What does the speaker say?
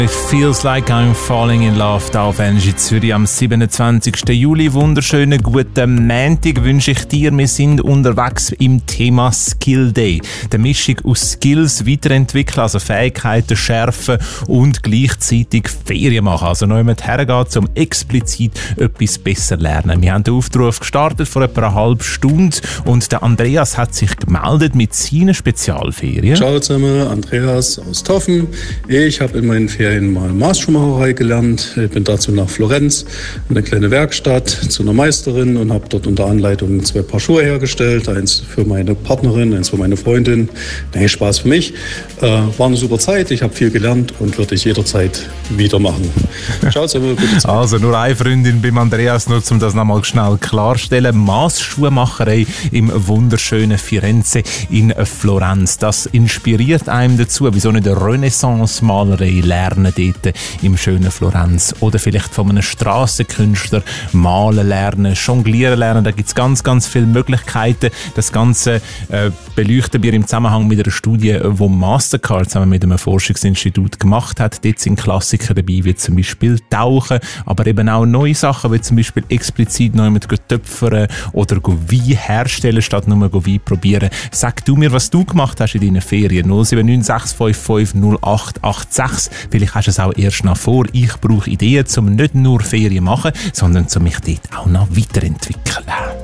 It feels like I'm falling in love, da auf Energy Zürich am 27. Juli. Wunderschönen guten Montag wünsche ich dir. Wir sind unterwegs im Thema Skill Day. Die Mischung aus Skills weiterentwickeln, also Fähigkeiten schärfen und gleichzeitig Ferien machen. Also noch jemand hergeht, um explizit etwas besser zu lernen. Wir haben den Aufruf gestartet vor etwa einer halben Stunde und der Andreas hat sich gemeldet mit seinen Spezialferien. Ciao zusammen, Andreas aus Toffen. Ich habe in meinen Ferien mal Maßschuhmacherei gelernt. Ich bin dazu nach Florenz, in eine kleine Werkstatt, zu einer Meisterin und habe dort unter Anleitung 2 Paar Schuhe hergestellt. Eins für meine Partnerin, eins für meine Freundin. Nee, Spaß für mich. War eine super Zeit, ich habe viel gelernt und würde ich jederzeit wieder machen. Ciao zusammen, gute Zeit. Also nur eine Freundin beim Andreas, nur um das nochmal schnell klarzustellen. Maßschuhmacherei im wunderschönen Firenze in Florenz. Das inspiriert einem dazu, wieso nicht eine Renaissance-Malerei lernen dort im schönen Florenz. Oder vielleicht von einem Strassenkünstler malen lernen, jonglieren lernen. Da gibt es ganz, ganz viele Möglichkeiten. Das Ganze beleuchten wir im Zusammenhang mit einer Studie, die Mastercard zusammen mit einem Forschungsinstitut gemacht hat. Dort sind Klassiker dabei, wie zum Beispiel Tauchen, aber eben auch neue Sachen, wie zum Beispiel explizit noch jemand töpfern oder Wein herstellen, statt nur Wein probieren. Sag du mir, was du gemacht hast in deinen Ferien. 079 0886. Vielleicht hast du es auch erst noch vor. Ich brauche Ideen, um nicht nur Ferien zu machen, sondern um mich dort auch noch weiterentwickeln.